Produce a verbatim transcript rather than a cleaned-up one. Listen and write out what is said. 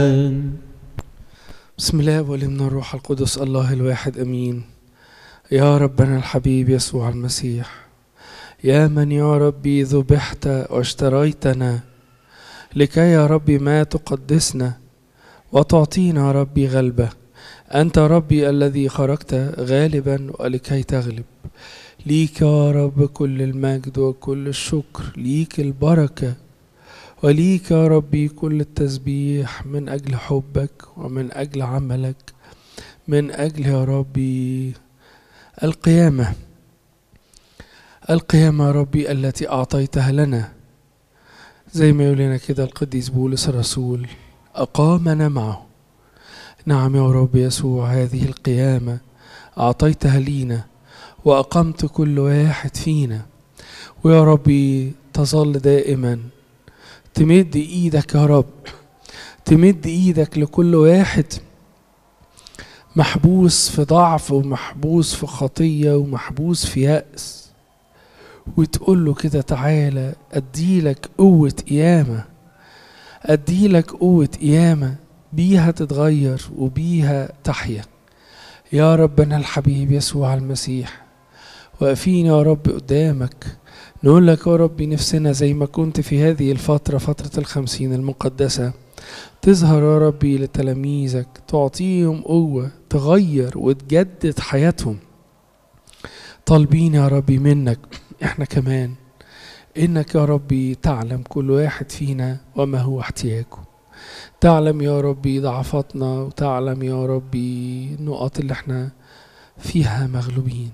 بسم الله والابن والروح القدس الله الواحد امين. يا ربنا الحبيب يسوع المسيح، يا من يا ربي ذبحت واشتريتنا لكي يا ربي ما تقدسنا وتعطينا يا ربي غلبة. أنت ربي الذي خرجت غالبا ولكي تغلب. ليك يا رب كل المجد وكل الشكر، ليك البركة وليك يا ربي كل التسبيح من أجل حبك ومن أجل عملك، من أجل يا ربي القيامة القيامة يا ربي التي أعطيتها لنا، زي ما يقول لنا كده القديس بولس الرسول أقامنا معه. نعم يا رب يسوع، هذه القيامة أعطيتها لينا وأقمت كل واحد فينا، ويا ربي تظل دائما تمد إيدك يا رب، تمد إيدك لكل واحد محبوس في ضعف ومحبوس في خطية ومحبوس في يأس، وتقول له كده تعالى أديلك قوة قيامة، أديلك قوة قيامة بيها تتغير وبيها تحيا. يا ربنا الحبيب يسوع المسيح، واقفين يا رب قدامك نقول لك يا رب نفسنا زي ما كنت في هذه الفترة، فترة الخمسين المقدسة، تظهر يا ربي لتلاميذك، تعطيهم قوة تغير وتجدد حياتهم. طالبين يا ربي منك احنا كمان انك يا ربي تعلم كل واحد فينا وما هو احتياجه، تعلم يا ربي ضعفاتنا، وتعلم يا ربي النقط اللي احنا فيها مغلوبين.